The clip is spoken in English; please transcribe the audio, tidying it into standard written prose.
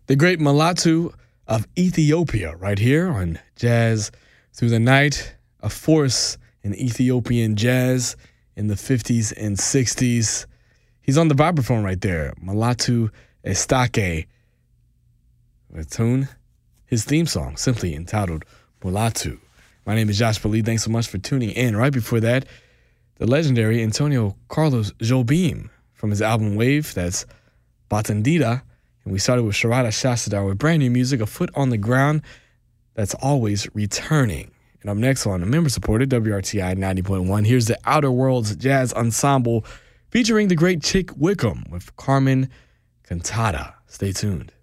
The great Mulatu of Ethiopia right here on Jazz Through the Night, a force in Ethiopian jazz in the 50s and 60s. He's on the vibraphone right there, Mulatu Astatke. The tune, his theme song, simply entitled Mulatu. My name is Josh Bali. Thanks so much for tuning in. Right before that, the legendary Antonio Carlos Jobim from his album Wave, that's Batandida. And we started with Sharada Shastadar with brand new music, A Foot on the Ground, that's always returning. And up next on the member-supported WRTI 90.1, here's the Outer Worlds Jazz Ensemble featuring the great Chick Wickham with Carmen Cantada. Stay tuned.